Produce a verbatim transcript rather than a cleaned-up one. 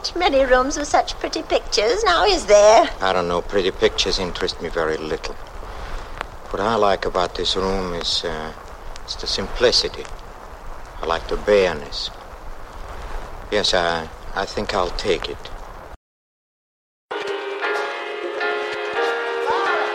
aren't many rooms with such pretty pictures, now is there? I don't know. Pretty pictures interest me very little. What I like about this room is, uh, it's the simplicity. I like the bareness. Yes, I, I think I'll take it.